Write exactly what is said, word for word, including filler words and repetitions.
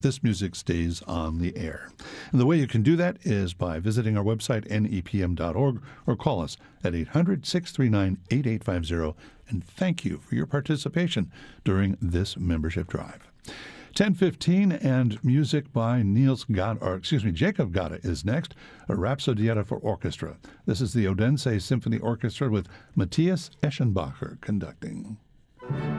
this music stays on the air. And the way you can do that is by visiting our website, N E P M dot org, or call us at eight hundred, six three nine, eight eight five zero. And thank you for your participation during this membership drive. ten fifteen, and music by Niels Gade, or excuse me, Jacob Gade is next, a Rhapsodietta for orchestra. This is the Odense Symphony Orchestra with Matthias Eschenbacher conducting.